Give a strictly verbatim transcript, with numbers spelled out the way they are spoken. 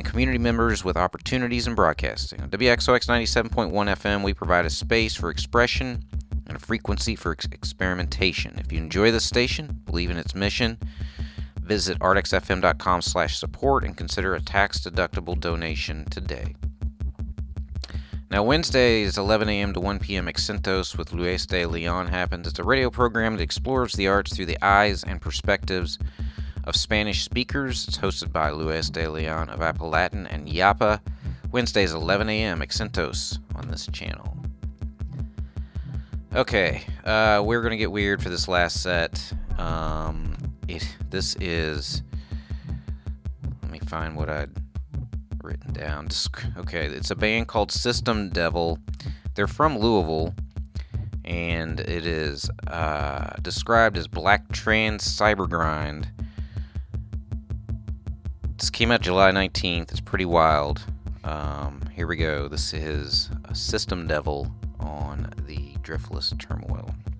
and community members with opportunities in broadcasting. On W X O X ninety-seven point one F M, we provide a space for expression and a frequency for ex- experimentation. If you enjoy this station, believe in its mission, visit artxfm.com slash support and consider a tax-deductible donation today. Now, Wednesdays, eleven a.m. to one p.m., Exentos with Luis de Leon happens. It's a radio program that explores the arts through the eyes and perspectives of Spanish speakers. It's hosted by Luis de Leon of Apalatin and Yapa. Wednesdays, eleven a.m., Exentos on this channel. Okay, uh, we're going to get weird for this last set. Um, it, this is... Let me find what I'd written down. Okay, it's a band called System Devil. They're from Louisville, and it is uh, described as black trance cyber grind. This came out July nineteenth. It's pretty wild. Um, here we go. This is System Devil on the Driftless Turmoil.